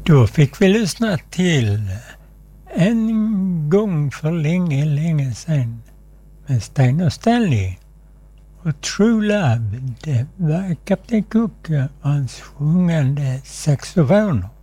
Då fick vi lyssna till En gång för länge, länge sedan med Stein och Stanley. Och True Love, det var Kapten Cook och hans sjungande saxofoner.